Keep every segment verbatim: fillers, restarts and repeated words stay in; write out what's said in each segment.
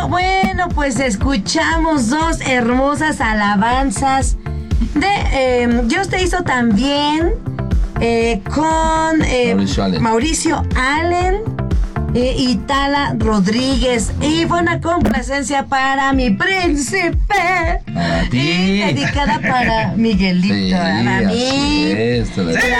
Bueno, bueno, pues escuchamos dos hermosas alabanzas de eh, Dios te hizo también eh, con eh, Mauricio Allen, Mauricio Allen eh, y Tala Rodríguez. Y fue una complacencia para mi príncipe. Para ti. Y dedicada para Miguelito. Sí, para mí. es,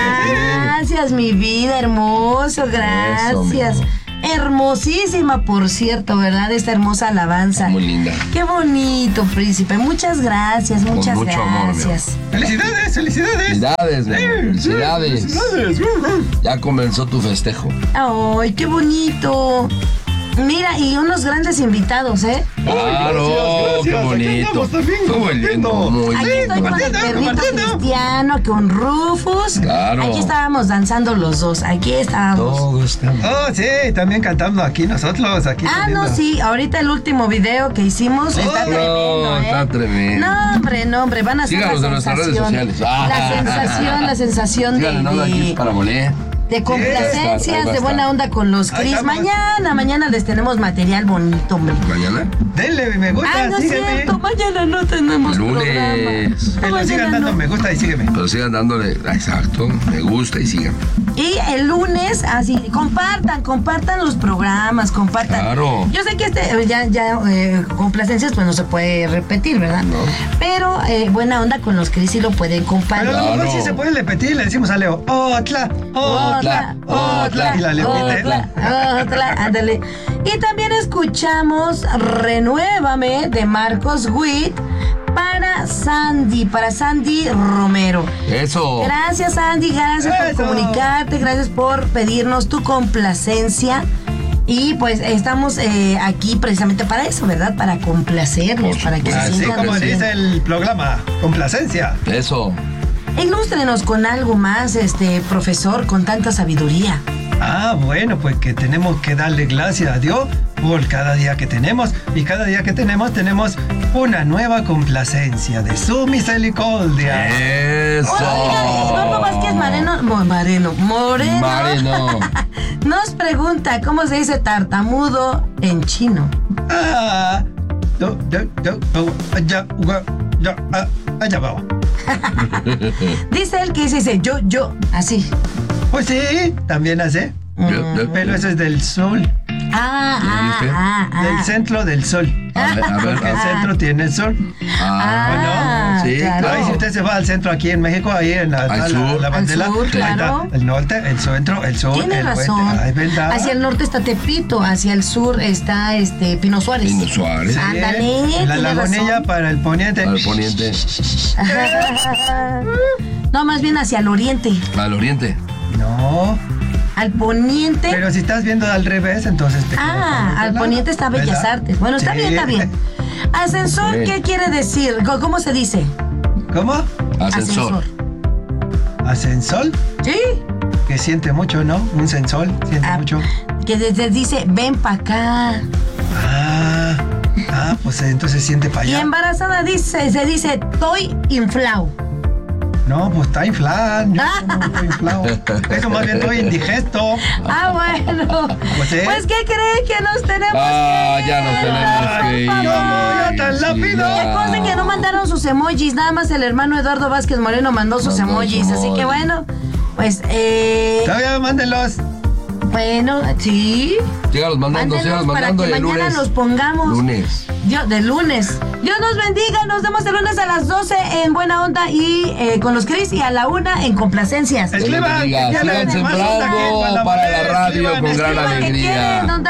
Gracias, mi vida, hermoso, gracias. Eso, hermosísima, por cierto, ¿verdad? Esta hermosa alabanza. Muy linda. Qué bonito, príncipe. Muchas gracias, Con muchas mucho amor, gracias. ¡Felicidades, felicidades! Felicidades, mi amor, felicidades. ¡Felicidades! Ya comenzó tu festejo. Ay, qué bonito. Mira, y unos grandes invitados, ¿eh? Claro, gracias, qué gracias. bonito. Aquí andamos también Muy lindo, compartiendo. muy Aquí lindo. estoy con el compartiendo, perrito compartiendo. Cristiano, con Rufus. Claro. Aquí estábamos danzando los dos. Aquí estábamos. Todo está bien. Oh, sí, también cantando aquí nosotros, aquí. Ah, teniendo- no, sí. Ahorita el último video que hicimos está Oh, tremendo, No, ¿eh? está tremendo. No, hombre, no, hombre. Van a ser Síganos la en nuestras redes sensación. sociales. Ah. La sensación, la sensación de, Síganle, no, aquí es de, para moler. de Ahí complacencias, va a de estar. buena onda con los Ahí Cris. estamos. Mañana, mañana les tenemos material bonito, hombre. Mañana. Denle me gusta, Ah, no es sígueme. cierto, mañana no tenemos Lunes. programa. Pero Mañana sigan dando no. me gusta y sígueme. Pero sigan dándole, exacto, me gusta y sigan. Y el lunes, así, compartan, compartan los programas, compartan. Claro. Yo sé que este, eh, ya, ya, eh, complacencias, pues no se puede repetir, ¿verdad? No. Pero eh, buena onda con los Cris y lo pueden compartir. Pero a lo mejor Claro. sí se puede repetir, le decimos a Leo, otla, otla, otla, y la Leopita. otra, otra, ándale. Y también escuchamos Renuévame de Marcos Witt para Sandy, para Sandy Romero. Eso. Gracias, Sandy, gracias por Eso. comunicarte, gracias por pedirnos tu complacencia. Y pues estamos eh, aquí precisamente para eso, ¿verdad? Para complacernos, Por para que se Así sientan como bien. dice el programa, complacencia. Eso. Ilústrenos con algo más, este profesor, con tanta sabiduría. Ah, bueno, pues que tenemos que darle gracias a Dios por cada día que tenemos. Y cada día que tenemos, tenemos una nueva complacencia de su misericordia. Eso. Oiga, Eduardo Vázquez Mareno, Mo- Mareno, Moreno, Marino. nos pregunta cómo se dice tartamudo en chino. Ah, do, do, do, do, ya, gua, ya, ah, allá va. Dice él que dice yo, yo, así. Pues sí, también hace. Pero eso es del sol, Ah, ah, dice? ah, ah. del centro del sol. A ver, a ver. Porque el a- centro tiene el sol. Ah, Sí, claro. Ahí si usted se va al centro aquí en México, ahí en la, Al la, sur. la Al bandera, sur, ahí está, claro. el norte, el centro, el sur, Tiene el razón. oeste. Ah, es verdad. Hacia el norte está Tepito, hacia el sur está este Pino Suárez. Pino Suárez. Sí, Ándale, la tiene lagunilla razón. para el poniente. Al poniente. No, más bien hacia el oriente. Al oriente. No, Al poniente. pero si estás viendo al revés, entonces te Ah, quedas con al otro poniente está lado, Bellas ¿verdad? Artes. Bueno, está Sí. bien, está bien. Ascensor, Sí. ¿qué quiere decir? ¿Cómo se dice? ¿Cómo? Ascensor. Ascensor, Sí. que siente mucho, ¿no? Un sensor, siente Ah, mucho. que desde dice, ven para acá. Ah, ah, pues entonces siente para Y allá. embarazada dice, se dice, estoy inflao. No, pues está inflado. Yo no estoy inflado. Eso más bien estoy indigesto. Ah, bueno. Pues sí. Pues, ¿qué cree que nos tenemos Ah, que ir? ya nos tenemos que ir. Por favor. Ya tan rápido. ya. Qué cosa que no mandaron sus emojis, nada más el hermano Eduardo Vázquez Moreno mandó sus Mandó emojis, sus así que emojis. bueno, pues, eh, Todavía mándenlos. bueno, sí. Sígalos mandando, Mándenos sígalos para mandando que de mañana lunes. los pongamos. Lunes. Dios, de lunes. Dios nos bendiga, nos vemos el lunes a las doce en Buena Onda y eh, con los Cris y a la una en Complacencias. Escriban, Dios les bendiga. que ya Sigan le- más onda que sembrando Guadalajara, para la radio escriban, con gran escriban. ¿Qué alegría. quieren? ¿Dónde